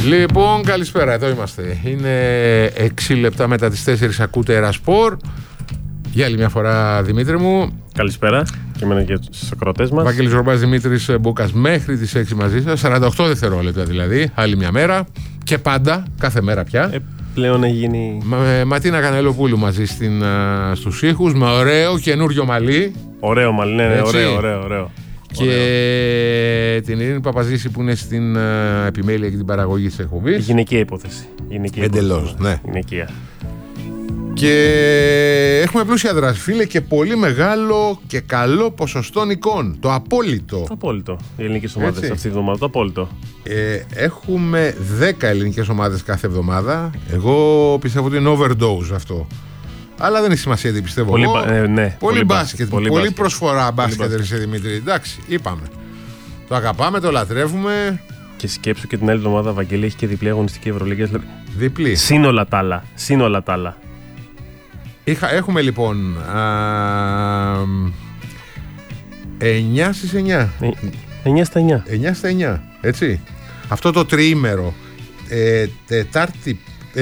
Λοιπόν, καλησπέρα, εδώ είμαστε. Είναι 6 λεπτά μετά τις 4, ακούτε Ερασπορ. Για άλλη μια φορά, Δημήτρη μου. Καλησπέρα και εμένα και στους ακροατές μας. Βαγγέλης Ρομπάς, Δημήτρης Μπούκας, μέχρι τις 6 μαζί σας. 48 δευτερόλεπτα δηλαδή, άλλη μια μέρα. Και πάντα, κάθε μέρα πια. Πλέον έχει γίνει. Ματίνα Κανελοπούλου μαζί στους ήχους, με ωραίο καινούριο μαλλί. Ωραίο μαλλί, ναι, ωραίο. Και την Ειρήνη Παπαζήση που είναι στην επιμέλεια και την παραγωγή της εκπομπής. Γυναικεία υπόθεση. Εντελώς, ναι. Γυναικεία. Και έχουμε πλούσια δράση, φίλε, και πολύ μεγάλο και καλό ποσοστό νικών. Το απόλυτο. Το απόλυτο. Οι ελληνικές ομάδες αυτή τη εβδομάδα. Το απόλυτο. Έχουμε 10 ελληνικές ομάδες κάθε εβδομάδα. Εγώ πιστεύω ότι είναι overdose αυτό. Αλλά δεν έχει σημασία τι πιστεύω. Πολύ μπάσκετ. Πολύ προσφορά μπάσκετ, ρε Δημήτρη. Εντάξει, είπαμε. Το αγαπάμε, το λατρεύουμε. Και σκέψου και την άλλη εβδομάδα, Βαγγέλη, έχει και διπλή αγωνιστική Ευρωλίγκα. Διπλή. Σύνολα τα άλλα. Έχουμε λοιπόν 9 στις 9. 9 στα 9. 9 στα 9, έτσι. Αυτό το τριήμερο. Τετάρτη.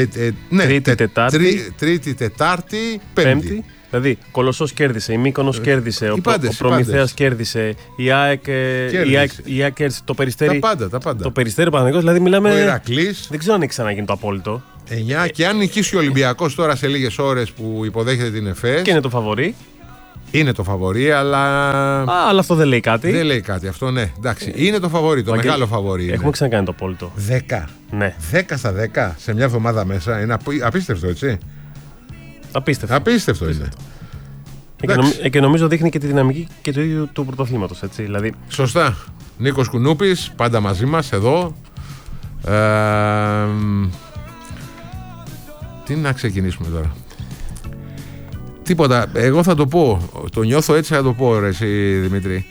Τρίτη, Τετάρτη, Πέμπτη. Δηλαδή, Κολοσσός κέρδισε, η Μύκονος κέρδισε, ο Προμηθέας κέρδισε, η ΑΕΚ κέρδισε, το Περιστέρι. Τα πάντα. Το Περιστέρι Παναθηναϊκός, δηλαδή μιλάμε. Ο Ηρακλής. Δεν ξέρω αν έχει ξαναγίνει το απόλυτο. 9, και αν νικήσει ο Ολυμπιακός τώρα σε λίγες ώρες που υποδέχεται την ΕΦΕΣ. Και είναι το φαβορί. Είναι το φαβορί, αλλά. Αλλά αυτό δεν λέει κάτι. Δεν λέει κάτι αυτό, ναι. Εντάξει, είναι το φαβορί, το μεγάλο φαβορί. Έχουμε ξανακάνει το απόλυτο. 10. Ναι. 10 στα 10 σε μια εβδομάδα μέσα. Είναι απίστευτο, έτσι. Απίστευτο είναι. Και νομίζω δείχνει και τη δυναμική και του ίδιου του πρωταθλήματος, έτσι. Δηλαδή. Σωστά. Νίκος Κουνούπης, πάντα μαζί μας εδώ. Τι να ξεκινήσουμε τώρα. Τίποτα. Εγώ θα το πω. Το νιώθω έτσι, θα το πω, ρε εσύ, Δημήτρη.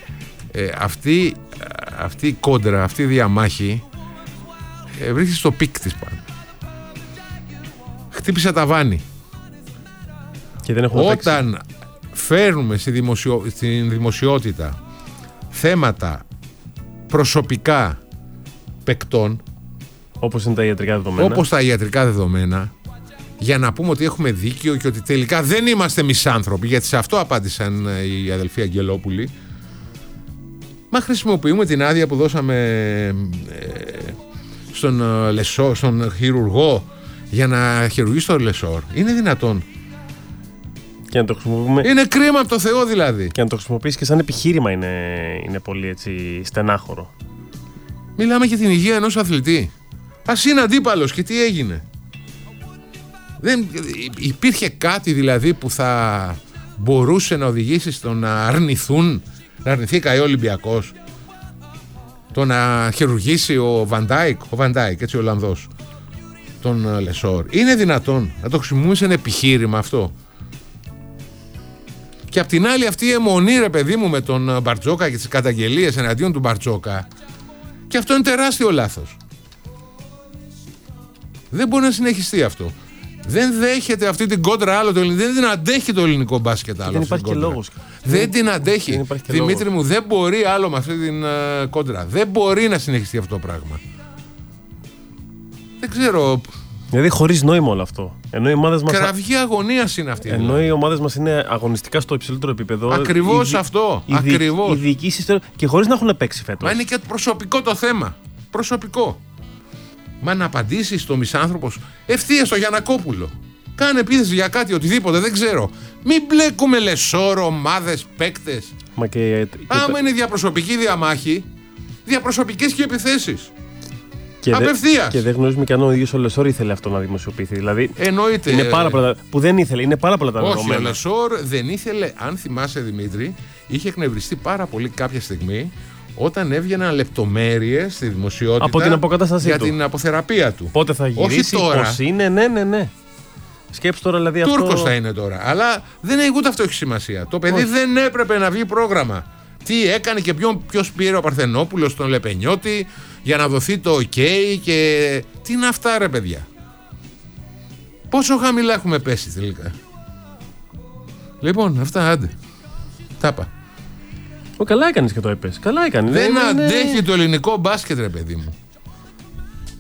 Αυτή η κόντρα, αυτή η διαμάχη βρίσκεται στο πικ της πάνω. Χτύπησε ταβάνι. Και δεν έχουμε όταν φέρνουμε στην δημοσιότητα θέματα προσωπικά παικτών, όπως είναι τα ιατρικά δεδομένα, για να πούμε ότι έχουμε δίκιο και ότι τελικά δεν είμαστε μισάνθρωποι, γιατί σε αυτό απάντησαν οι αδελφοί Αγγελόπουλοι. Μα χρησιμοποιούμε την άδεια που δώσαμε στον χειρουργό για να χειρουργήσει το Λεσόρ. Είναι δυνατόν? Και να το χρησιμοποιούμε. Είναι κρίμα από το Θεό δηλαδή. Και να το χρησιμοποιήσει και σαν επιχείρημα είναι πολύ έτσι στενάχωρο. Μιλάμε για την υγεία ενός αθλητή. Ας είναι αντίπαλος και τι έγινε? Δεν υπήρχε κάτι δηλαδή που θα μπορούσε να οδηγήσει στο να αρνηθεί καεί ο Ολυμπιακός, το να χειρουργήσει ο Βαντάικ, έτσι, ο Ολλανδός, τον Λεσόρ? Είναι δυνατόν να το χρησιμοποιούμε σε ένα επιχείρημα αυτό? Και απ' την άλλη αυτή η αιμονή, ρε παιδί μου, με τον Μπαρτζόκα και τις καταγγελίες εναντίον του Μπαρτζόκα, και αυτό είναι τεράστιο λάθος. Δεν μπορεί να συνεχιστεί αυτό. Δεν δέχεται αυτή την κόντρα άλλο, δεν την αντέχει το ελληνικό μπάσκετ άλλο. Δεν υπάρχει και λόγος. Δεν την αντέχει. Δημήτρη μου, δεν μπορεί άλλο με αυτή την κόντρα. Δεν μπορεί να συνεχιστεί αυτό το πράγμα. Δεν ξέρω. Δηλαδή χωρίς νόημα όλο αυτό. Ενώ οι ομάδες μας. Κραυγή αγωνίας είναι αυτή. Ενώ οι ομάδες μας είναι αγωνιστικά στο υψηλότερο επίπεδο. Ακριβώς αυτό. Ακριβώς. Οι διοικήσεις και χωρίς να έχουν παίξει φέτος. Μα είναι και προσωπικό το θέμα. Προσωπικό. Μα να απαντήσει στο μισάνθρωπος ευθείας στο Γιαννακόπουλο. Κάνε επίθεση για κάτι, οτιδήποτε, δεν ξέρω. Μην μπλέκουμε Λεσόρ, ομάδες, παίκτες. Άμα είναι διαπροσωπική διαμάχη, διαπροσωπικές και επιθέσεις. Απευθείας. Και δεν γνωρίζουμε και αν ο ίδιος ο Λεσόρ ήθελε αυτό να δημοσιοποιηθεί. Δηλαδή. Εννοείται. Είναι πάρα πολλά. Που δεν ήθελε, είναι πάρα πολλά τα δεδομένα. Όχι, ο Λεσόρ δεν ήθελε, αν θυμάσαι, Δημήτρη, είχε εκνευριστεί πάρα πολύ κάποια στιγμή όταν έβγαιναν λεπτομέρειες στη δημοσιότητα από την αποκατάστασή για την αποθεραπεία του. Πότε θα γυρίσει, πώς είναι, ναι. Σκέψου τώρα δηλαδή αυτό. Τούρκος θα είναι τώρα. Αλλά δεν έχει ούτε αυτό έχει σημασία. Το παιδί δεν έπρεπε να βγει πρόγραμμα. Τι έκανε και ποιος πήρε ο Παρθενόπουλος τον Λεπενιώτη για να δοθεί το OK και. Τι είναι αυτά, ρε παιδιά? Πόσο χαμηλά έχουμε πέσει τελικά? Λοιπόν, αυτά, άντε. Τάπα. Καλά έκανες και το έπες. Καλά έκανε. Δεν αντέχει το ελληνικό μπάσκετ, ρε παιδί μου.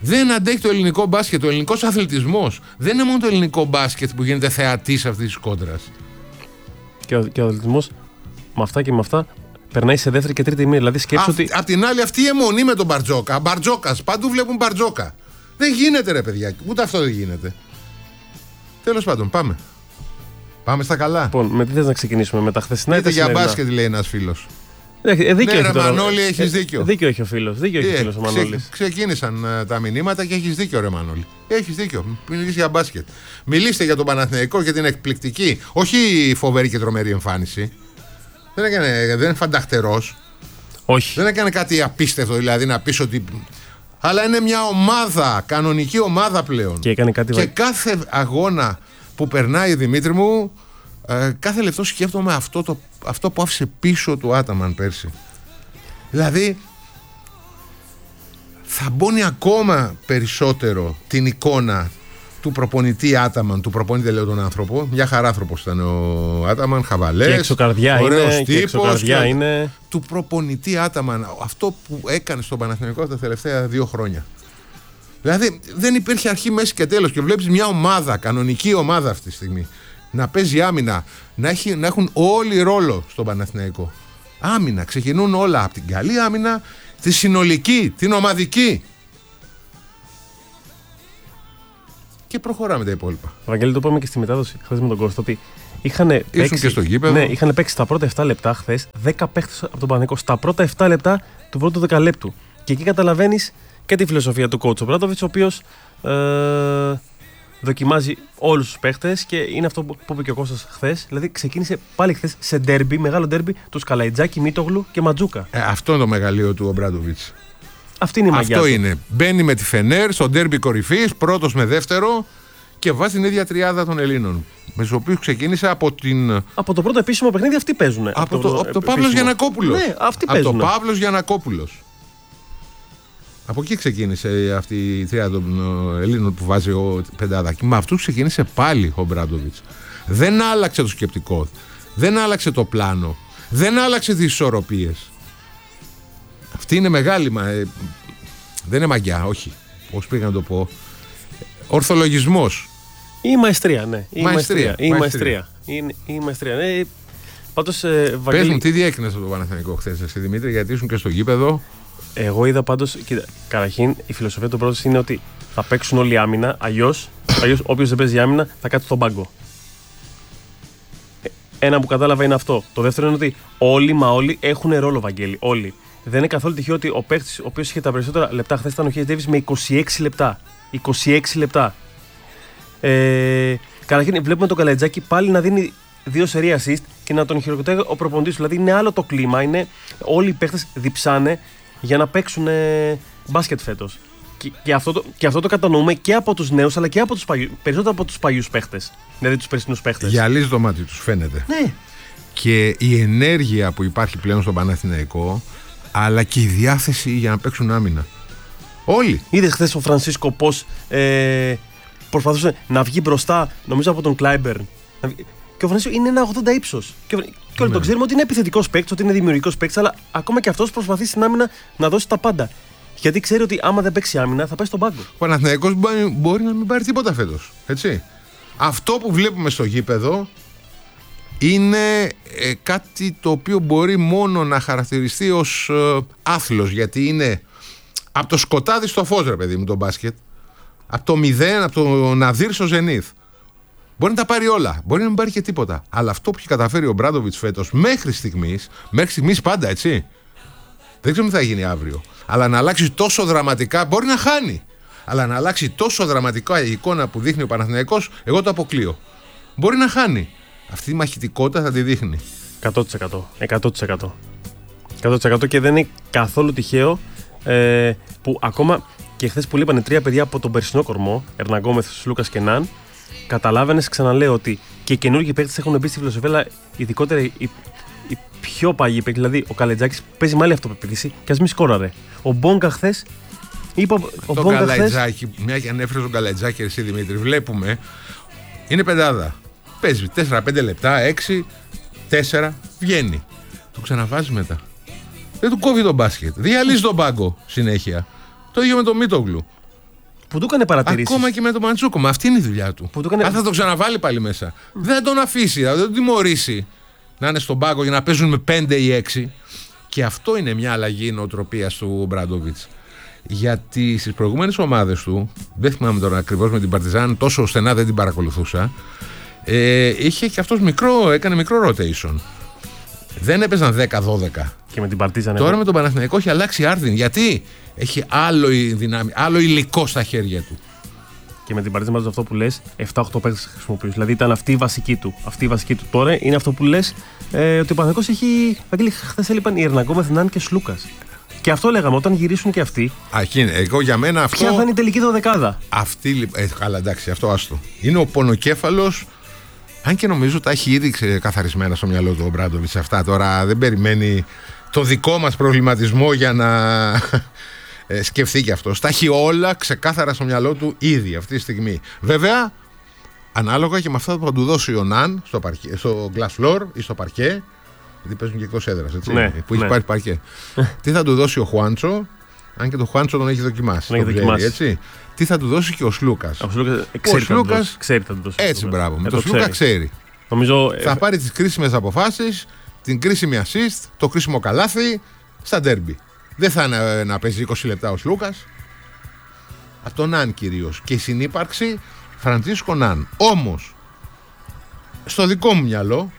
Δεν αντέχει το ελληνικό μπάσκετ. Ο ελληνικός αθλητισμός δεν είναι μόνο το ελληνικό μπάσκετ που γίνεται θεατής αυτής της κόντρας. Και ο αθλητισμός με αυτά και με αυτά περνάει σε δεύτερη και τρίτη μοίρα. Δηλαδή σκέψου ότι. Απ' την άλλη, αυτή η αιμονή με τον Μπαρτζόκα. Μπαρτζόκας. Παντού βλέπουν Μπαρτζόκα. Δεν γίνεται, ρε παιδιά. Ούτε αυτό δεν γίνεται. Τέλος πάντων, πάμε. Πάμε στα καλά. Λοιπόν, με τι θες να ξεκινήσουμε, με τα χθεσινά ή τα για μπάσκετ, λέει ένας φίλος. Δίκιο ναι, έχει ρε Μανώλη, έχεις δίκιο. Δίκιο έχει ο φίλος. Δίκιο έχει ο φίλος ο Μανώλης. Ξεκίνησαν τα μηνύματα και έχεις δίκιο, ρε Μανώλη. Έχεις δίκιο. Μιλήσει για μπάσκετ. Μιλήστε για τον Παναθηναϊκό και την εκπληκτική, όχι φοβερή και τρομερή εμφάνιση. Δεν είναι φανταχτερός. Όχι. Δεν έκανε κάτι απίστευτο, δηλαδή να πεις ότι. Αλλά είναι μια ομάδα, κανονική ομάδα πλέον. Και έκανε κάτι και κάθε αγώνα που περνάει, Δημήτρη μου, κάθε λεπτό σκέφτομαι αυτό που άφησε πίσω του Άταμαν πέρσι. Δηλαδή θα μπώνει ακόμα περισσότερο την εικόνα του προπονητή Άταμαν, του προπονητή, λέω τον άνθρωπο. Μια χαρά άνθρωπος ήταν ο Άταμαν, χαβαλές, και εξωκαρδιά είναι, τύπος, είναι. Του προπονητή Άταμαν, αυτό που έκανε στον Παναθηναϊκό τα τελευταία 2 χρόνια. Δηλαδή δεν υπήρχε αρχή, μέση και τέλος. Και βλέπεις μια ομάδα, κανονική ομάδα αυτή τη στιγμή, να παίζει άμυνα, να έχουν όλοι ρόλο στον Παναθηναϊκό. Άμυνα, ξεκινούν όλα από την καλή άμυνα, τη συνολική, την ομαδική. Και προχωράμε τα υπόλοιπα. Βαγγέλη, το είπαμε και στη μετάδοση χθες με τον Κώστα, ότι είχαν παίξει στα πρώτα 7 λεπτά χθες 10 παίχτες από τον Παναθηναϊκό στα πρώτα 7 λεπτά του πρώτου δεκαλέπτου. Και εκεί καταλαβαίνεις και τη φιλοσοφία του coach Ομπράντοβιτς, ο οποίος δοκιμάζει όλους τους παίχτες, και είναι αυτό που είπε και ο Κώστας χθες. Δηλαδή ξεκίνησε πάλι χθες σε ντέρμπι, μεγάλο ντέρμπι, τους Καλαϊτζάκη, Μίτογλου και Ματζούκα. Αυτό είναι το μεγαλείο του Ομπράντοβιτς. Αυτή είναι η μαγιά. Αυτό είναι. Μπαίνει με τη Φενέρ στο ντέρμπι κορυφής, πρώτος με δεύτερο, και βάζει την ίδια τριάδα των Ελλήνων. Με τους οποίους ξεκίνησε από το πρώτο επίσημο παιχνίδι, αυτοί παίζουν. Από το Παύλος Γιαννακόπουλος. Ναι, αυτοί παίζουν. Από το Παύλος Γιαννακόπουλος. Από εκεί ξεκίνησε αυτή η τριάδα των Ελλήνων που βάζει ο πεντάδακι. Με αυτούς ξεκίνησε πάλι ο Μπράντοβιτς. Δεν άλλαξε το σκεπτικό. Δεν άλλαξε το πλάνο. Δεν άλλαξε τις ισορροπίες. Αυτή είναι μεγάλη. Δεν είναι μαγιά, όχι. Πώς πήγα να το πω. Ορθολογισμός. Ή μαεστρία, ναι. Η μαεστρία. Ναι. Πάντως, πες μου, τι διέκρινες από το Παναθηναϊκό χθες, εσύ Δημήτρη, γιατί ήσουν και στο γήπεδο. Εγώ είδα πάντως, κοίτα, καταρχήν η φιλοσοφία του πρώτου είναι ότι θα παίξουν όλοι άμυνα, αλλιώς όποιος δεν παίζει άμυνα θα κάτσει στον πάγκο. Ένα που κατάλαβα είναι αυτό. Το δεύτερο είναι ότι όλοι έχουν ρόλο, Βαγγέλη. Όλοι. Δεν είναι καθόλου τυχαίο ότι ο παίκτης, ο οποίος είχε τα περισσότερα λεπτά χθες, ήταν ο Χέις Ντέιβις με 26 λεπτά. 26 λεπτά. Καταρχήν βλέπουμε τον Καλαϊτζάκη πάλι να δίνει 2 σερί assist και να τον χειροκροτάει ο προπονητής. Δηλαδή είναι άλλο το κλίμα. Όλοι οι παίκτες διψάνε για να παίξουν μπάσκετ φέτος. Και αυτό το κατανοούμε και από τους νέους, αλλά και από τους περισσότερο από τους παλιούς παίχτες. Δηλαδή τους περσινούς παίχτες. Γυαλίζει το μάτι τους, φαίνεται. Ναι. Και η ενέργεια που υπάρχει πλέον στον Παναθηναϊκό, αλλά και η διάθεση για να παίξουν άμυνα. Όλοι. Είδες χθες ο Φρανσίσκο πώς προσπαθούσε να βγει μπροστά, νομίζω από τον Κλάιμπερν. Και ο Φρανσίσκο είναι ένα 80 ύψος. Και όλοι τον ξέρουμε ότι είναι επιθετικός παίκτης, ότι είναι δημιουργικός παίκτης, αλλά ακόμα και αυτός προσπαθεί στην άμυνα να δώσει τα πάντα. Γιατί ξέρει ότι άμα δεν παίξει άμυνα θα πάει στον πάγκο. Ο Παναθηναϊκός μπορεί να μην πάρει τίποτα φέτος. Έτσι. Αυτό που βλέπουμε στο γήπεδο είναι κάτι το οποίο μπορεί μόνο να χαρακτηριστεί ως άθλος. Γιατί είναι από το σκοτάδι στο φως, ρε παιδί μου, το μπάσκετ. Από το 0, από το Ναδύρ στο Ζενίθ. Μπορεί να τα πάρει όλα, μπορεί να μην πάρει και τίποτα. Αλλά αυτό που έχει καταφέρει ο Μπράντοβιτς φέτος μέχρι στιγμής πάντα, έτσι. Δεν ξέρω τι θα γίνει αύριο. Αλλά να αλλάξει τόσο δραματικά, μπορεί να χάνει. Αλλά να αλλάξει τόσο δραματικά η εικόνα που δείχνει ο Παναθηναϊκός, εγώ το αποκλείω. Μπορεί να χάνει. Αυτή η μαχητικότητα θα τη δείχνει. 100%. 100% και δεν είναι καθόλου τυχαίο που ακόμα και χθες που λείπανε 3 παιδιά από τον περσινό κορμό, Ερναγκόμεθ, Λούκας και Ναν, καταλάβαινες, ξαναλέω, ότι και οι καινούργιοι παίκτες έχουν μπει στη φιλοσοφία, αλλά ειδικότερα οι πιο παλιοί παίκτες. Δηλαδή ο Καλαϊτζάκης παίζει με άλλη αυτοπεποίθηση και ας μην σκόραρε. Ο Μπόγκα χθες. Το Καλαϊτζάκη, μια και ανέφερε τον Καλαϊτζάκη, εσύ Δημήτρη, βλέπουμε. Είναι πεντάδα. Παίζει 4-5 λεπτά, 6, 4, βγαίνει. Το ξαναβάζει μετά. Δεν του κόβει τον μπάσκετ. Διαλύζει τον πάγκο συνέχεια. Το ίδιο με τον Μίτογλου. Που του έκανε παρατηρήσεις. Ακόμα και με τον Μαντσούκο. Αυτή είναι η δουλειά του. Αν θα το ξαναβάλει πάλι μέσα. Δεν τον αφήσει, δεν τον τιμωρήσει να είναι στον πάγκο για να παίζουν με 5 ή 6. Και αυτό είναι μια αλλαγή νοοτροπίας του Ομπράντοβιτς. Γιατί στις προηγούμενες ομάδες του, δεν θυμάμαι τώρα ακριβώς με την Παρτιζάν, τόσο στενά δεν την παρακολουθούσα, είχε και αυτός έκανε μικρό rotation. Δεν έπαιζαν 10-12. Και με την Παρτίζαν. Τώρα με τον Παναθηναϊκό έχει αλλάξει άρδιν. Γιατί έχει άλλο υλικό στα χέρια του. Και με την Παρτίζαν μαζί αυτό που λες, 7-8 παίκτες χρησιμοποιούσε. Δηλαδή ήταν αυτή η βασική του. Τώρα είναι αυτό που λες, ότι ο Παναθηναϊκός έχει. Βαγγέλη, χθες έλειπαν η Ερναγκόμεθ, Ναν και Σλούκας. Και αυτό λέγαμε, όταν γυρίσουν και αυτοί. Εγώ για μένα αυτό. Ποια θα είναι η τελική δωδεκάδα. Αυτή. Καλά, εντάξει, αυτό άστο. Είναι ο πονοκέφαλος. Αν και νομίζω τα έχει ήδη ξεκαθαρισμένα στο μυαλό του ο Ομπράντοβιτς αυτά. Τώρα δεν περιμένει το δικό μας προβληματισμό για να σκεφτεί και αυτό. Τα έχει όλα ξεκάθαρα στο μυαλό του ήδη αυτή τη στιγμή. Βέβαια, ανάλογα και με αυτά που θα του δώσει ο Ναν στο glass floor ή στο παρκέ. Γιατί παίζουν και εκτός έδρας, έτσι. Ναι, που έχει πάρει παρκέ. Τι θα του δώσει ο Χουάντσο, αν και το Χουάντσο τον έχει δοκιμάσει. Έτσι. Τι θα του δώσει και ο Σλούκας. Ο Σλούκας ξέρει θα του δώσει. Έτσι, μπράβο. Με το Σλούκα ξέρει. Θα πάρει τις κρίσιμες αποφάσεις, την κρίσιμη assist, το κρίσιμο καλάθι στα ντέρμπι. Δεν θα είναι να παίζει 20 λεπτά ο Σλούκας. Από τον Ναν κυρίως. Και η συνύπαρξη Φραντσίσκο Ναν. Όμως, στο δικό μου μυαλό,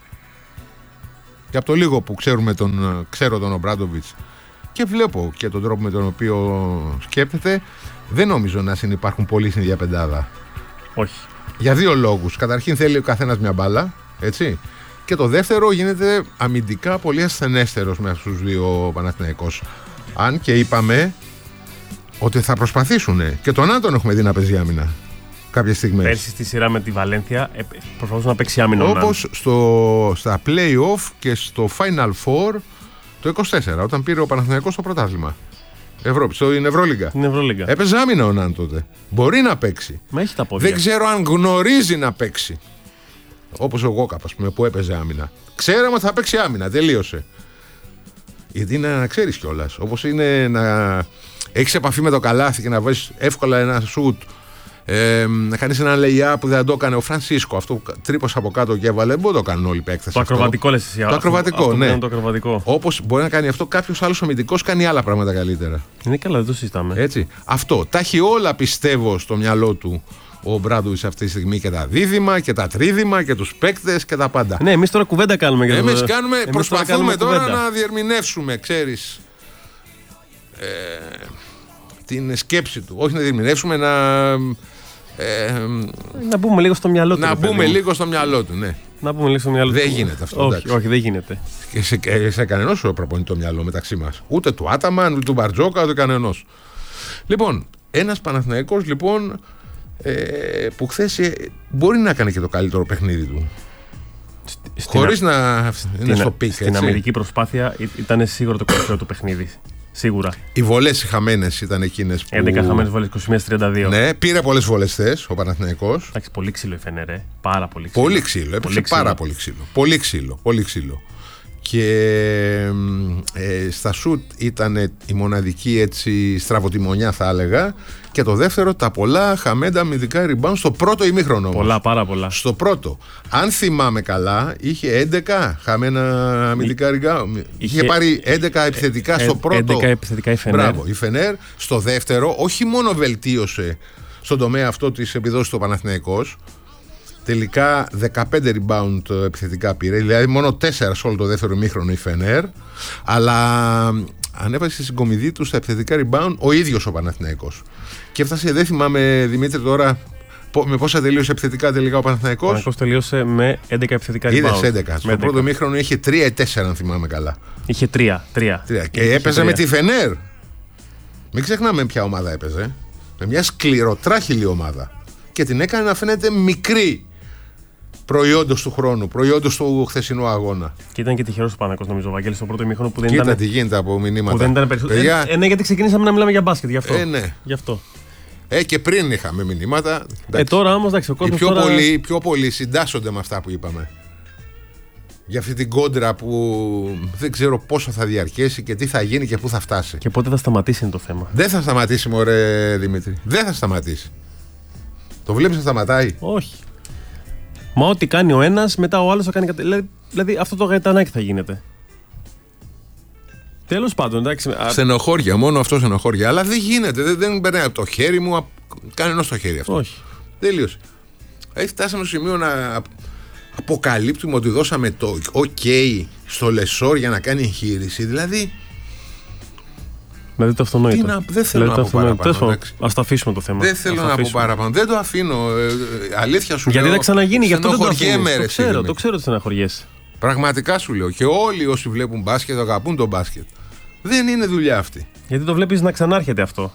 και από το λίγο που ξέρω τον Ομπράντοβιτς και βλέπω και τον τρόπο με τον οποίο σκέπτεται, δεν νομίζω να συνυπάρχουν πολλοί στην ίδια πεντάδα. Όχι. Για δύο λόγους. Καταρχήν θέλει ο καθένας μια μπάλα, έτσι. Και το δεύτερο, γίνεται αμυντικά πολύ ασθενέστερος με αυτούς τους δύο Παναθηναϊκός. Αν και είπαμε ότι θα προσπαθήσουν. Και τον Άντων έχουμε δει να παίζει άμυνα κάποιες στιγμές. Πέρσι στη σειρά με τη Βαλένθια προσπαθούσε να παίξει άμυνα. Όπως στα play-off και στο Final Four το 24, όταν πήρε ο Παναθηναϊκός το πρωτάθλημα. Ευρώπη, στην Ευρωλίγκα. Έπαιζε άμυνα ο Ναν τότε. Μπορεί να παίξει. Μα έχει τα πόδια. Δεν ξέρω αν γνωρίζει να παίξει. Όπως ο Γόκαπ, ας πούμε, που έπαιζε άμυνα. Ξέραμε ότι θα παίξει άμυνα, τελείωσε. Γιατί είναι να ξέρεις κιόλας. Όπως είναι να έχεις επαφή με το καλάθι και να βάζεις εύκολα ένα σουτ. Να κάνεις ένα lay-up που δεν το έκανε ο Φρανσίσκο. Αυτό που τρύπωσε από κάτω και έβαλε, δεν το κάνουν όλοι οι παίκτες. Το ακροβατικό λες εσύ. Το ακροβατικό, ναι. Το όπως μπορεί να κάνει αυτό κάποιος άλλος αμυντικός, κάνει άλλα πράγματα καλύτερα. Είναι καλά, δεν το συζητάμε. Έτσι. Αυτό. Τα έχει όλα, πιστεύω, στο μυαλό του ο Ομπράντοβιτς αυτή τη στιγμή, και τα δίδυμα και τα τρίδημα και τους παίκτες και τα πάντα. Ναι, εμείς τώρα κουβέντα κάνουμε για το. Προσπαθούμε τώρα να διερμηνεύσουμε, ξέρεις. Την σκέψη του. Όχι να διερμηνεύσουμε, να μπούμε λίγο στο μυαλό του. Να μπούμε λίγο στο μυαλό του, ναι. Να μπούμε λίγο στο μυαλό του. Δεν γίνεται αυτό. Όχι, δεν γίνεται. Και σε κανενός προπονεί το μυαλό μεταξύ μας. Ούτε του Άταμαν, ούτε του Μπαρτζόκα, ούτε κανενός. Λοιπόν, ένας Παναθηναϊκός λοιπόν που χθες μπορεί να κάνει και το καλύτερο παιχνίδι του. Χωρίς να είναι στο πικ. Στην αμυντική προσπάθεια ήταν σίγουρο το κορυφαίο του παιχνίδι. Σίγουρα. Οι βολές οι χαμένες ήταν εκείνες που. 11 χαμένες βολές, 21-32. Ναι, πήρε πολλές βολές θες ο Παναθηναϊκός. Εντάξει, πολύ ξύλο η Φενέρ, πάρα πολύ ξύλο. Πολύ ξύλο, έπαιξε πάρα πολύ ξύλο. Πολύ ξύλο. Και στα σουτ ήταν η μοναδική έτσι στραβοτιμονιά, θα έλεγα. Και το δεύτερο, τα πολλά χαμέντα αμυντικά rebound στο πρώτο ημίχρονο. Πολλά, πάρα πολλά. Στο πρώτο. Αν θυμάμαι καλά, είχε 11 χαμένα αμυντικά rebound. Είχε πάρει 11 επιθετικά στο πρώτο. 11 επιθετικά η Φενέρ. Μπράβο, η Φενέρ. Στο δεύτερο, όχι μόνο βελτίωσε στον τομέα αυτό της επιδόσης του Παναθηναϊκός. Τελικά 15 rebound επιθετικά πήρε, δηλαδή μόνο 4 σε όλο το δεύτερο ημίχρονο η Φενέρ. Αλλά ανέβασε στη συγκομιδή του στα επιθετικά rebound ο ίδιος ο Παναθηναϊκός. Και έφτασε, δεν θυμάμαι Δημήτρη τώρα, με πόσα τελείωσε επιθετικά τελικά ο Παναθηναϊκός. Ο Παναθηναϊκός τελείωσε με 11 επιθετικά rebound. Είδες 11. Στο πρώτο ημίχρονο είχε 3 ή 4, αν θυμάμαι καλά. Είχε 3. Και έπαιζε με τη Φενέρ. Μην ξεχνάμε ποια ομάδα έπαιζε. Με μια σκληροτράχηλη ομάδα. Και την έκανε να φαίνεται μικρή. Προϊόντος του χρόνου, προϊόντος του χθεσινού αγώνα. Και ήταν και τυχερός ο Παναθηναϊκός, νομίζω, Βαγγέλη, στο πρώτο ημίχρονο που δεν ήταν. Κοίτα τι γίνεται από μηνύματα. Που δεν ήταν περισσότερο. Ναι, γιατί ξεκινήσαμε να μιλάμε για μπάσκετ, γι' αυτό. Ναι. Γι' αυτό. Και πριν είχαμε μηνύματα. Τώρα όμως, εντάξει, ο κόσμος. Οι πιο πολλοί συντάσσονται με αυτά που είπαμε. για αυτή την κόντρα που δεν ξέρω πόσο θα διαρκέσει και τι θα γίνει και πού θα φτάσει. Και πότε θα σταματήσει είναι το θέμα. Δεν θα σταματήσει, μωρέ Δημήτρη. Δεν θα σταματήσει. Το βλέπεις να σταματάει? Όχι. Μα ό,τι κάνει ο ένας, μετά ο άλλος θα κάνει κάτι. Δηλαδή αυτό το γαϊτανάκι θα γίνεται. Τέλος πάντων, εντάξει. Στενοχώρια, μόνο αυτό στενοχώρια. Αλλά δεν γίνεται. Δεν περνάει από το χέρι μου. Κανενός το χέρι αυτό. Όχι. Τελείωσε. Έχει φτάσει στο σημείο να αποκαλύπτουμε ότι δώσαμε το OK στο Λεσόρ για να κάνει εγχείρηση. Δηλαδή το αυτονόητο. Δεν θέλω να πω παραπάνω. Ας το αφήσουμε το θέμα. Δεν θέλω να πω παραπάνω. Δεν το αφήνω. Αλήθεια σου λέω. Γιατί θα ξαναγίνει, γι' αυτό δεν το αφήνω. Το ξέρω ότι στεναχωριέσαι. Πραγματικά σου λέω. Και όλοι όσοι βλέπουν μπάσκετ αγαπούν τον μπάσκετ. Δεν είναι δουλειά αυτή. Γιατί το βλέπεις να ξανάρχεται αυτό.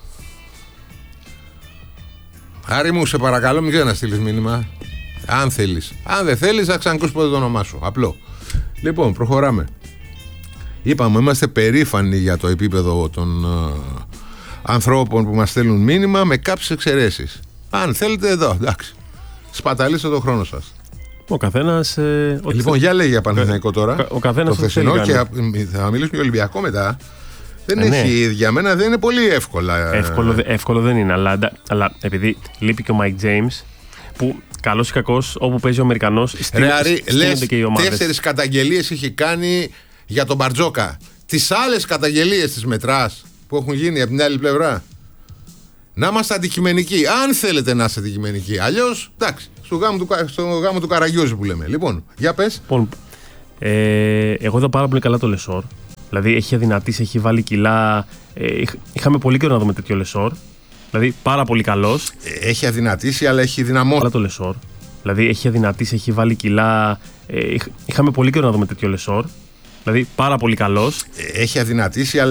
Άρη μου, σε παρακαλώ, μην να στείλεις μήνυμα. Αν θέλεις. Αν δεν θέλεις, θα ξανακούσεις ποτέ το όνομά σου. Απλό. Λοιπόν, προχωράμε. Είπαμε, είμαστε περήφανοι για το επίπεδο των ανθρώπων που μας στέλνουν μήνυμα, με κάποιες εξαιρέσεις. Αν θέλετε, εδώ, εντάξει. Σπαταλήστε το χρόνο σας. Ο καθένας. Λοιπόν, για λέγει για Παναθηναϊκό τώρα. Ο καθένας το χθεσινό, και θα μιλήσουμε για Ολυμπιακό μετά. Δεν έχει, για μένα δεν είναι πολύ εύκολα. Εύκολο δεν είναι, αλλά επειδή λείπει και ο Mike James, που καλός ή κακός, όπου παίζει ο Αμερικανός, στείνονται και οι ομάδες. 4 καταγγελίες είχε κάνει για τον Μπαρτζόκα. Τις άλλες καταγγελίες της μετράς που έχουν γίνει από την άλλη πλευρά. Να είμαστε αντικειμενικοί. Αν θέλετε να είστε αντικειμενικοί. Αλλιώς, εντάξει, στο γάμο του Καραγιόζη που λέμε. Λοιπόν, για πες. Λοιπόν, εγώ είδα πάρα πολύ καλά το Λεσόρ. Δηλαδή έχει αδυνατήσει, έχει βάλει κιλά. Είχαμε πολύ καιρό να δούμε τέτοιο Λεσόρ. Δηλαδή πάρα πολύ καλός. Έχει αδυνατήσει, αλλά έχει δυναμώσει. Αλλά το Λεσόρ. Δηλαδή έχει αδυνατήσει, έχει βάλει κιλά. Είχαμε πολύ καιρό να δούμε τέτοιο Λεσόρ. Δηλαδή πάρα πολύ καλός. Έχει αδυνατήσει, αλλά